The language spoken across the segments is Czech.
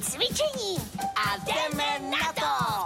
cvičení a jdeme na to!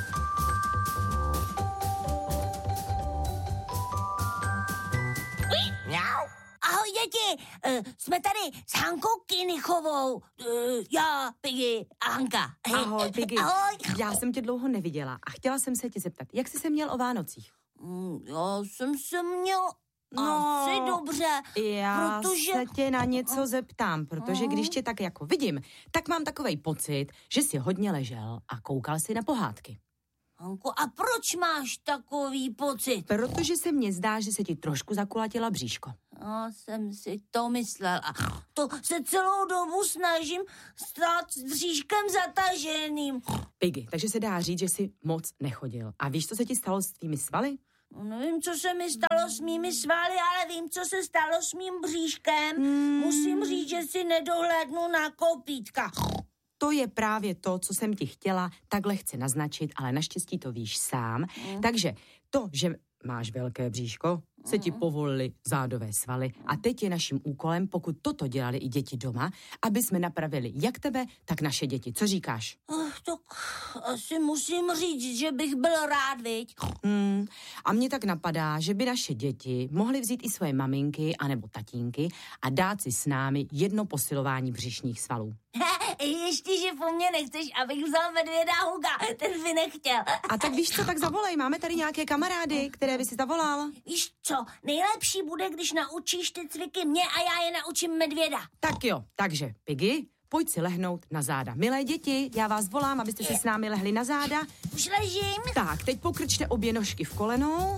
Mňau. Ahoj, děti, jsme tady s Hankou Kinichovou, já, Piggy a Hanka. Ahoj, Piggy. Ahoj. Já jsem tě dlouho neviděla a chtěla jsem se tě zeptat, jak jsi se měl o Vánocích? Já jsem se měl asi dobře, Já protože... se tě na něco zeptám, protože když tě tak jako vidím, tak mám takovej pocit, že jsi hodně ležel a koukal si na pohádky. Hanko, a proč máš takový pocit? Protože se mně zdá, že se ti trošku zakulatila bříško. Já jsem si to myslel a to se celou dobu snažím stát s bříškem zataženým. Piggy, takže se dá říct, že jsi moc nechodil. A víš, co se ti stalo s tvými svaly? Nevím, co se mi stalo s mými svaly, ale vím, co se stalo s mým bříškem. Musím říct, že si nedohlédnu na kopítka. To je právě to, co jsem ti chtěla tak lehce naznačit, ale naštěstí to víš sám. Takže to, že máš velké bříško, se ti povolily zádové svaly a teď je naším úkolem, pokud toto dělali i děti doma, aby jsme napravili jak tebe, tak naše děti. Co říkáš? Tak asi musím říct, že bych byl rád, viď? A mně tak napadá, že by naše děti mohly vzít i svoje maminky anebo tatínky a dát si s námi jedno posilování břišních svalů. Ještě, že po mně nechceš, abych vzal medvěda Huga, ten by nechtěl. A tak víš co, tak zavolej, máme tady nějaké kamarády, které by si zavolal. Víš co, nejlepší bude, když naučíš ty cviky mě a já je naučím medvěda. Tak jo, takže Piggy, pojď si lehnout na záda. Milé děti, já vás volám, abyste si s námi lehli na záda. Už ležím. Tak, teď pokrčte obě nožky v kolenou.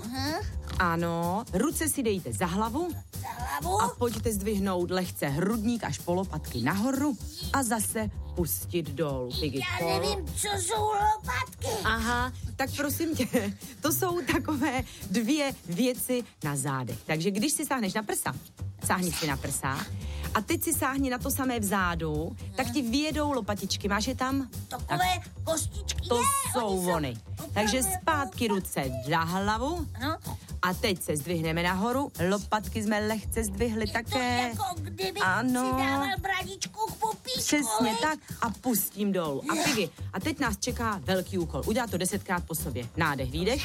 Ano, ruce si dejte za hlavu. Za hlavu. A pojďte zdvihnout lehce hrudník až po lopatky nahoru a zase pustit dolů. Piggy, Já nevím, co jsou lopatky. Aha, tak prosím tě, to jsou takové dvě věci na zádech. Takže když si sáhneš na prsa, sáhni si na prsa a teď si sáhni na to samé vzadu, tak ti vyjedou lopatičky. Máš je tam? Takové kostičky. To jsou ony. Takže zpátky ruce za hlavu No. a teď se zdvihneme nahoru. Lopatky jsme lehce zdvihli také. To jako kdyby Ano. si dával bradičku k popíčku. Přesně tak a pustím dolů. A Piggy, a teď nás čeká velký úkol. Udělat to 10krát po sobě. Nádech, výdech.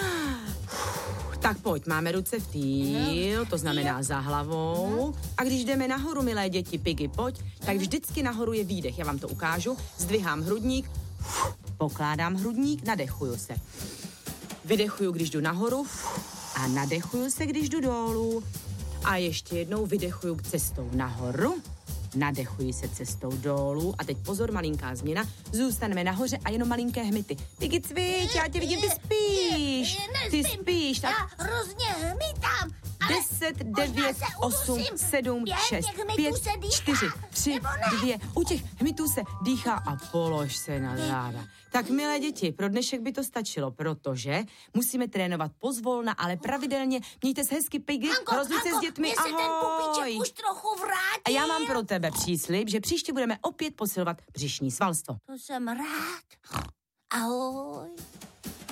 Tak pojď, máme ruce v týl, to znamená za hlavou. A když jdeme nahoru, milé děti, Piggy, pojď, tak vždycky nahoru je výdech. Já vám to ukážu. Zdvihám hrudník, pokládám hrudník, nadechuju se. Vydechuju, když jdu nahoru a nadechuju se, když jdu dolů. A ještě jednou vydechuju cestou nahoru. Nadechuji se cestou dolů a teď pozor, malinká změna, zůstaneme nahoře a jenom malinké hmyty. Piggy, cvič, já tě vidím, ty spíš. Ty spíš. Tak Já hrozně hmytám. 10, 9, 8, 7, 6, 5, 4, 3, 2. U těch hmytů se dýchá a polož se na záda. Tak, milé děti, pro dnešek by to stačilo, protože musíme trénovat pozvolna, ale pravidelně. Mějte se hezky, Piggy, rozluč se s dětmi, ahoj. Mně se ten pupíček už trochu vrátil. A já mám pro tebe příslib, že příště budeme opět posilovat břišní svalstvo. To jsem rád. Ahoj.